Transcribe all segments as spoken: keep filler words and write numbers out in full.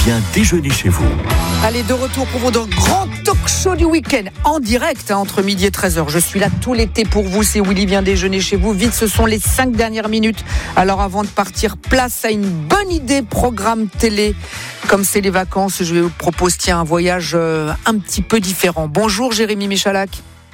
Bien déjeuner chez vous. Allez, de retour pour votre grand talk show du week-end, en direct, hein, entre midi et treize heures. Je suis là tout l'été pour vous, c'est Willy vient déjeuner chez vous. Vite, ce sont les cinq dernières minutes. Alors avant de partir, place à une bonne idée, programme télé. Comme c'est les vacances, je vous propose, tiens, un voyage euh, un petit peu différent. Bonjour Jérémy Michalak.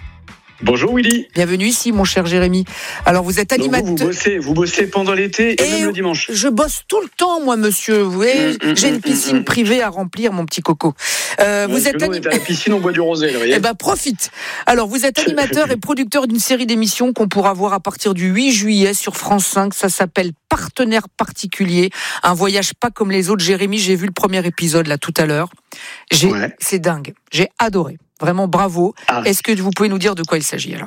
Bonjour Willy. Bienvenue ici mon cher Jérémy. Alors vous êtes animateur. Vous, vous bossez, vous bossez pendant l'été et, et même le dimanche. Je bosse tout le temps moi monsieur. Vous voyez, mmh, j'ai mmh, une piscine mmh. privée à remplir mon petit coco. Euh, ouais, vous êtes anim... à la piscine on boit du rosé là, vous voyez. Eh ben profite. Alors vous êtes animateur et producteur d'une série d'émissions qu'on pourra voir à partir du huit juillet sur France cinq. Ça s'appelle Partenaire particulier. Un voyage pas comme les autres. Jérémy, j'ai vu le premier épisode là tout à l'heure. J'ai... Ouais. C'est dingue. J'ai adoré. Vraiment bravo. Ah. Est-ce que vous pouvez nous dire de quoi il s'agit alors ?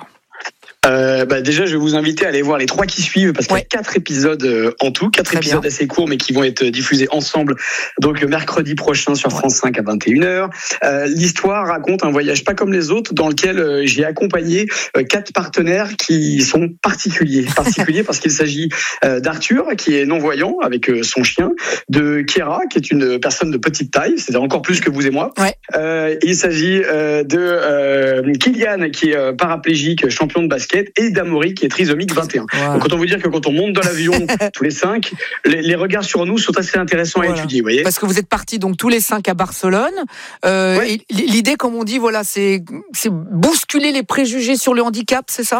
Euh, bah déjà, je vais vous inviter à aller voir les trois qui suivent parce qu'il ouais. y a quatre épisodes euh, en tout, quatre Très épisodes bien. assez courts mais qui vont être diffusés ensemble. Donc mercredi prochain sur France ouais. cinq à vingt et une heures. Euh, l'histoire raconte un voyage pas comme les autres dans lequel euh, j'ai accompagné euh, quatre partenaires qui sont particuliers, particuliers parce qu'il s'agit euh, d'Arthur qui est non-voyant avec euh, son chien, de Kéra qui est une personne de petite taille, c'est-à-dire encore plus que vous et moi. Ouais. Euh, il s'agit euh, de euh, Kylian qui est euh, paraplégique, champion de basket. Et d'Amaury qui est trisomique vingt et un. Wow. Donc, autant vous dire que quand on monte dans l'avion tous les cinq, les, les regards sur nous sont assez intéressants voilà. à étudier. Vous voyez. Parce que vous êtes partis donc tous les cinq à Barcelone. Euh, ouais. et l'idée, comme on dit, voilà, c'est, c'est bousculer les préjugés sur le handicap, c'est ça ?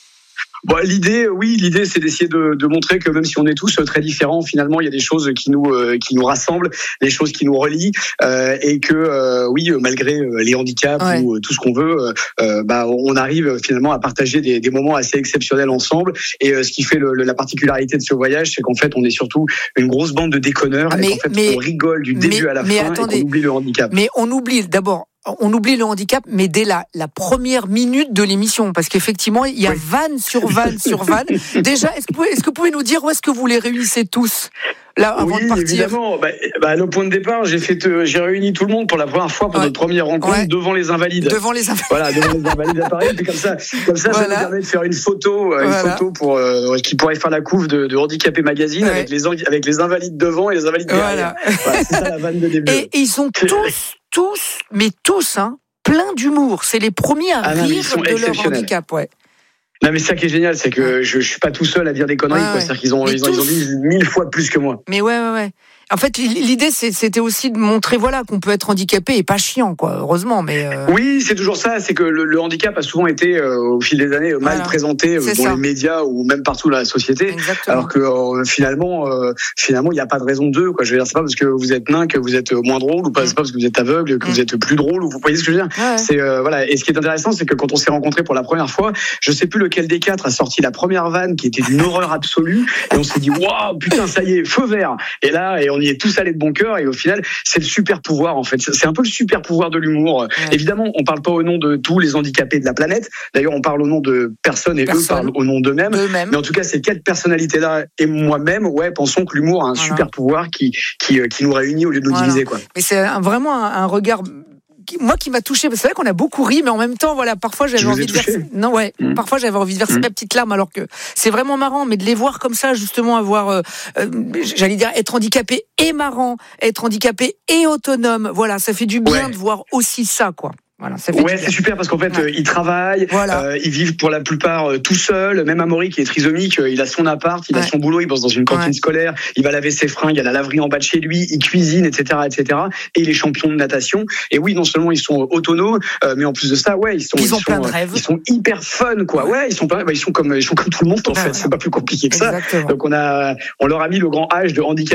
Bon, l'idée, oui, l'idée, c'est d'essayer de, de montrer que même si on est tous très différents, finalement, il y a des choses qui nous euh, qui nous rassemblent, des choses qui nous relient, euh, et que euh, oui, malgré les handicaps ouais. ou tout ce qu'on veut, euh, bah, on arrive finalement à partager des, des moments assez exceptionnels ensemble. Et euh, ce qui fait le, le, la particularité de ce voyage, c'est qu'en fait, on est surtout une grosse bande de déconneurs, ah, mais, et qu'en fait, mais, on rigole du début mais, à la mais fin, attendez, et qu'on oublie le handicap. Mais on oublie d'abord. On oublie le handicap, mais dès la, la première minute de l'émission, parce qu'effectivement, il y a oui. vanne sur vanne sur vanne. Déjà, est-ce que, vous pouvez, est-ce que vous pouvez nous dire où est-ce que vous les réunissez tous là, avant oui, de partir ? Évidemment. Bah, bah, au point de départ, j'ai, fait, euh, j'ai réuni tout le monde pour la première fois pour ouais. notre première rencontre ouais. devant les Invalides. Devant les Invalides. Voilà, devant les Invalides à Paris. Comme ça, comme ça, voilà. ça nous permet de faire une photo, euh, voilà. une photo pour, euh, qui pourrait faire la couve de, de Handicapé Magazine ouais. avec, les, avec les Invalides devant et les Invalides derrière. Voilà. Voilà, c'est ça la vanne de début. Et, et ils sont tous, tous, mais tous, hein, plein d'humour. C'est les premiers à ah non, rire de leur handicap, ouais. Non mais ça qui est génial, c'est que je, je suis pas tout seul à dire des conneries, ouais, quoi. Ouais. C'est-à-dire qu'ils ont, ils ont, ils ont dit mille fois plus que moi. Mais ouais, ouais, ouais. En fait, l'idée, c'était aussi de montrer, voilà, qu'on peut être handicapé et pas chiant, quoi. Heureusement, mais. Euh... Oui, c'est toujours ça. C'est que le, le handicap a souvent été, euh, au fil des années, mal voilà. présenté euh, dans ça. les médias ou même partout dans la société. Exactement. Alors que euh, finalement, euh, finalement, il n'y a pas de raison d'eux, quoi. Je veux dire, c'est pas parce que vous êtes nain que vous êtes moins drôle, ou pas, mmh. c'est pas parce que vous êtes aveugle que mmh. vous êtes plus drôle. Ou vous voyez ce que je veux dire. Ouais. C'est euh, voilà. Et ce qui est intéressant, c'est que quand on s'est rencontrés pour la première fois, je sais plus lequel des quatre a sorti la première vanne qui était d'une horreur absolue, et on s'est dit waouh, putain, ça y est, feu vert. Et là, et on y est tous allés de bon cœur, et au final c'est le super pouvoir en fait, c'est un peu le super pouvoir de l'humour. Ouais. Évidemment on parle pas au nom de tous les handicapés de la planète, d'ailleurs on parle au nom de personnes et Personne. eux parlent au nom d'eux-mêmes, d'eux-mêmes. Mais en tout cas ces quatre personnalités là et moi-même, ouais, pensons que l'humour a un voilà. super pouvoir qui, qui, qui nous réunit au lieu de nous voilà. diviser, quoi. Mais c'est un, vraiment un, un regard moi qui m'a touché, c'est vrai qu'on a beaucoup ri, mais en même temps, voilà, parfois j'avais envie de verser. Non, ouais, mmh. parfois j'avais envie de verser mmh. ma petite larme, alors que c'est vraiment marrant, mais de les voir comme ça, justement, avoir, euh, euh, j'allais dire, être handicapé et marrant, être handicapé et autonome, voilà, ça fait du bien ouais. de voir aussi ça, quoi. Voilà, ça fait ouais, c'est super parce qu'en fait, ouais. euh, ils travaillent, voilà. euh, ils vivent pour la plupart euh, tout seuls. Même Amaury qui est trisomique, euh, il a son appart, il ouais. a son boulot, il bosse dans une cantine ouais. scolaire, il va laver ses fringues, il y a la laverie en bas de chez lui, il cuisine, et cetera, et cetera. Et il est champion de natation. Et oui, non seulement ils sont autonomes, euh, mais en plus de ça, ouais, ils sont, ils, ils ont sont, plein de rêves. Ils sont hyper fun, quoi. Ouais, ils sont pas, bah, ils sont comme, ils sont comme tout le monde en ouais, fait. Ouais. C'est pas plus compliqué que ça. Exactement. Donc on a, on leur a mis le grand H de handicap.